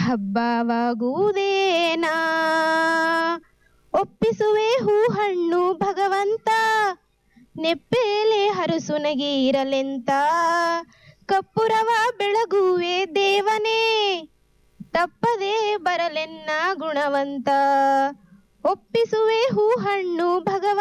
ಹಬ್ಬವಾಗುವುದೇನಾ ಒಪ್ಪಿಸುವೆ ಹೂ ಹಣ್ಣು ಭಗವಂತ ನೆಪ್ಪೇಲೆ ಹರುಸುನಗೆ ಇರಲೆಂತ ಕಪ್ಪುರವ ಬೆಳಗುವೆ ದೇವನೇ ತಪ್ಪದೆ ಬರಲೆನ್ನ ಗುಣವಂತ ಒಪ್ಪಿಸುವೆ ಹೂ ಹಣ್ಣು ಭಗವಂತ